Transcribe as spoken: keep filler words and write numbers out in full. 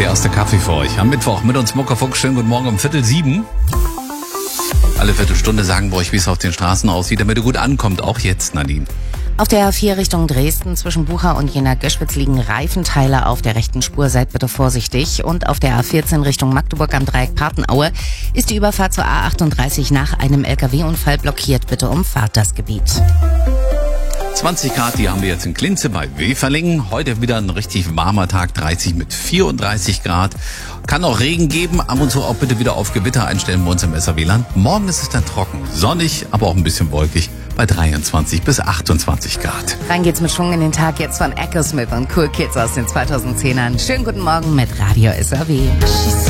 Der erste Kaffee für euch am Mittwoch mit uns Muckerfuchs. Schönen guten Morgen um Viertel sieben. Alle Viertelstunde sagen wir euch, wie es auf den Straßen aussieht, damit ihr gut ankommt. Auch jetzt, Nadine. Auf der A vier Richtung Dresden zwischen Bucha und Jena-Göschwitz liegen Reifenteile auf der rechten Spur. Seid bitte vorsichtig. Und auf der A vierzehn Richtung Magdeburg am Dreieck Partenaue ist die Überfahrt zur A achtunddreißig nach einem L K W-Unfall blockiert. Bitte umfahrt das Gebiet. zwanzig Grad, die haben wir jetzt in Klinze bei Weferlingen. Heute wieder ein richtig warmer Tag, dreißig mit vierunddreißig Grad. Kann auch Regen geben, ab und zu auch bitte wieder auf Gewitter einstellen bei uns im S R W-Land. Morgen ist es dann trocken, sonnig, aber auch ein bisschen wolkig bei dreiundzwanzig bis achtundzwanzig Grad. Rein geht's mit Schwung in den Tag jetzt von Echo Smith und Cool Kids aus den zweitausendzehnern. Schönen guten Morgen mit Radio S R W.